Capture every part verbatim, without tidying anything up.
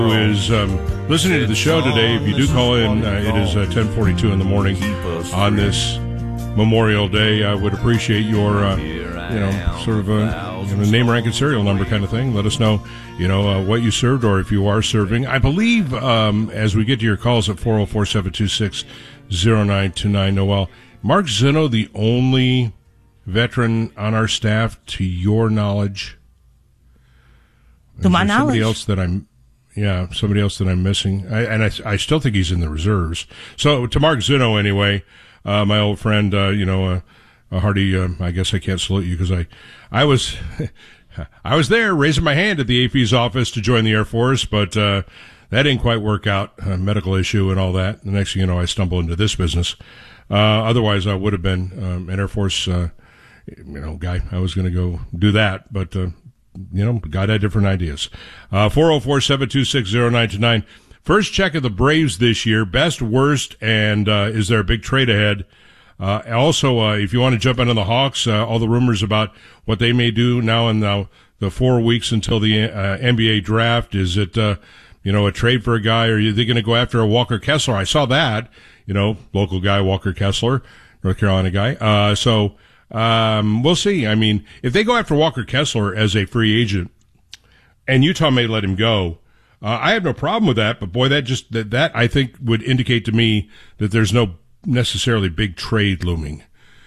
who is um, listening to the show today. If you do call in, uh, it is uh, ten forty-two in the morning on this Memorial Day. I would appreciate your, uh, you know, sort of a you know, name, rank, and serial number kind of thing. Let us know, you know, uh, what you served or if you are serving. I believe um, as we get to your calls at four oh four, seven two six, oh nine two nine, Noel, Mark Zinno, the only veteran on our staff, to your knowledge? To my knowledge. Somebody else that I'm, yeah, somebody else that I'm missing. I, and I, I still think he's in the reserves. So to Mark Zinno, anyway, uh, my old friend, uh, you know, uh, a hearty, uh, I guess I can't salute you because I, I was, I was there raising my hand at the A P E's office to join the Air Force, but, uh, that didn't quite work out, a medical issue and all that. The next thing you know, I stumble into this business. Uh, otherwise I would have been, um, an Air Force, uh, you know, guy. I was going to go do that, but, uh, you know, God had different ideas. Uh, four oh four, seven two six, oh nine two nine. First check of the Braves this year, best, worst, and, uh, is there a big trade ahead? Uh, also, uh, if you want to jump into the Hawks, uh, all the rumors about what they may do now in the, the four weeks until the, uh, N B A draft. Is it, uh, you know, a trade for a guy, or are they going to go after a Walker Kessler? I saw that, you know, local guy, Walker Kessler, North Carolina guy. Uh, so, um, we'll see. I mean, if they go after Walker Kessler as a free agent and Utah may let him go, uh, I have no problem with that, but boy, that just, that, that I think would indicate to me that there's no necessarily big trade looming,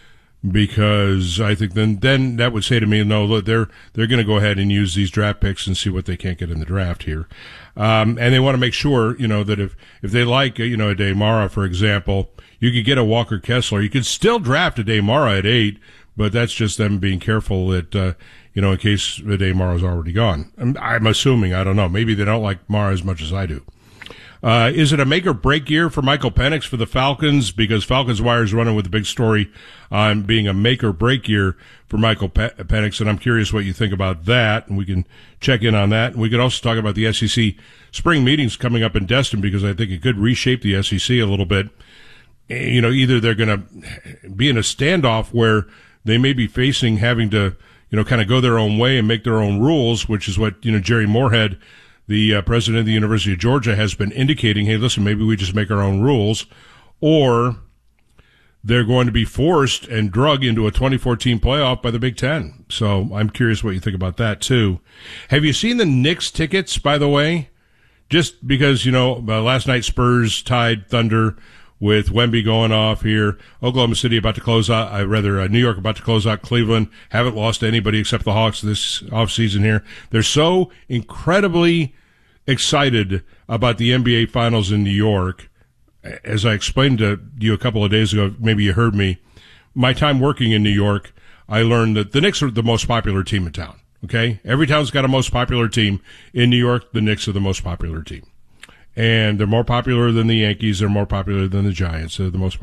because I think then then that would say to me, no, look, they're they're going to go ahead and use these draft picks and see what they can't get in the draft here, um, and they want to make sure, you know, that if if they like, you know, a Demara, for example, you could get a Walker Kessler, you could still draft a Demara at eight, but that's just them being careful that uh, you know, in case the Demara's already gone. I'm, I'm assuming, I don't know, maybe they don't like Mara as much as I do. Uh, is it a make or break year for Michael Penix for the Falcons? Because Falcons Wire is running with the big story on being a make or break year for Michael Pe- Penix, and I'm curious what you think about that, and we can check in on that. And we could also talk about the S E C spring meetings coming up in Destin, because I think it could reshape the S E C a little bit. You know, either they're going to be in a standoff where they may be facing having to, you know, kind of go their own way and make their own rules, which is what, you know, Jerry Moorhead, the uh, president of the University of Georgia, has been indicating, hey, listen, maybe we just make our own rules, or they're going to be forced and drug into a twenty fourteen playoff by the Big Ten. So I'm curious what you think about that, too. Have you seen the Knicks tickets, by the way? Just because, you know, uh, last night Spurs tied Thunder with Wemby going off here. Oklahoma City about to close out, I uh, rather uh, New York about to close out Cleveland. Haven't lost to anybody except the Hawks this offseason here. They're so incredibly excited about the N B A Finals in New York. As I explained to you a couple of days ago, maybe you heard me, my time working in New York, I learned that the Knicks are the most popular team in town, okay? Every town's got a most popular team. In New York, the Knicks are the most popular team. And they're more popular than the Yankees. They're more popular than the Giants. They're the most